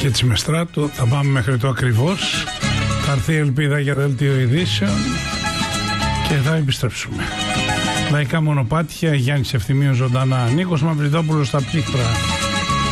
και Τσιμεστράτου. Θα πάμε μέχρι το ακριβώς. Θα έρθει η ελπίδα για δελτίο ειδήσεων και θα επιστρέψουμε. Λαϊκά μονοπάτια, Γιάννης Ευθυμίου ζωντανά, Νίκος Μαυριδόπουλος στα πλήκτρα.